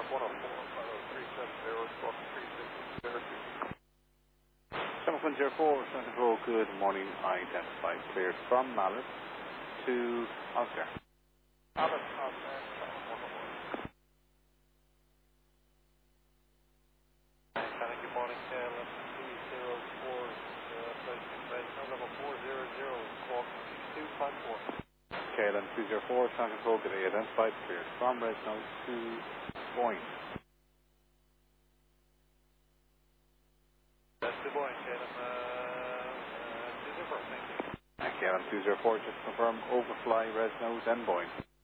7104, Sun Control, good morning. Identified, cleared from Mallet to Oscar. Mallet, Oscar, 7104. Good morning, KLM 204, level 400, squawk 6254. KLM 204, Sun Control, good day, identified, cleared from Resno to Boeing. That's the Boeing, KLM 204, thank you. KLM 204, just confirm overfly Resno, then Boeing.